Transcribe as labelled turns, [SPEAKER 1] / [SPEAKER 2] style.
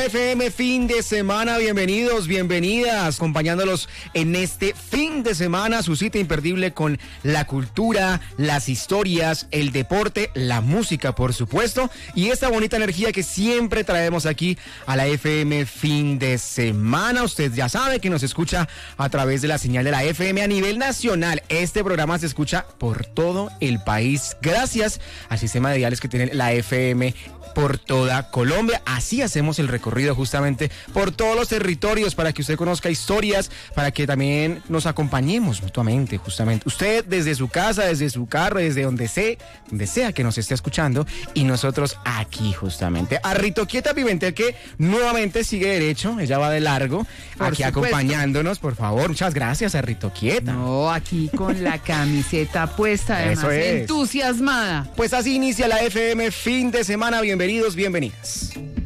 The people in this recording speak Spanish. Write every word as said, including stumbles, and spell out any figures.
[SPEAKER 1] la F M fin de semana, bienvenidos, bienvenidas, acompañándolos en este fin de semana, su cita imperdible con la cultura, las historias, el deporte, la música, por supuesto, y esta bonita energía que siempre traemos aquí a la F M fin de semana. Usted ya sabe que nos escucha a través de la señal de la F M a nivel nacional. Este programa se escucha por todo el país, gracias al sistema de diales que tiene la F M por toda Colombia. Así hacemos el recorrido justamente por todos los territorios para que usted conozca historias, para que también nos acompañemos mutuamente, justamente. Usted desde su casa, desde su carro, desde donde sea, donde sea que nos esté escuchando, y nosotros aquí justamente. A Ritoquieta Pimentel, que nuevamente sigue derecho, ella va de largo, por aquí supuesto, acompañándonos, por favor. Muchas gracias, a Ritoquieta.
[SPEAKER 2] No, aquí con la camiseta puesta, además,
[SPEAKER 1] Eso es.
[SPEAKER 2] entusiasmada.
[SPEAKER 1] Pues así inicia la F M fin de semana. Bienvenidos, bienvenidas.